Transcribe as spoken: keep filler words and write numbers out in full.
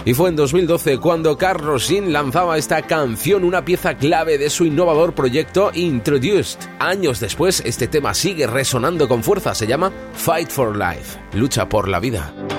Y fue en dos mil doce cuando Carlos Jean lanzaba esta canción, una pieza clave de su innovador proyecto Introduced. Años después, este tema sigue resonando con fuerza, se llama Fight for Life, lucha por la vida.